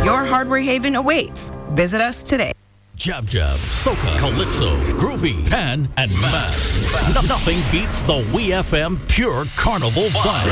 Your hardware haven awaits. Visit us today. Jab Jab, Soca, Calypso, Groovy, Pan, and Mass. Nothing beats the We FM Pure Carnival vibe.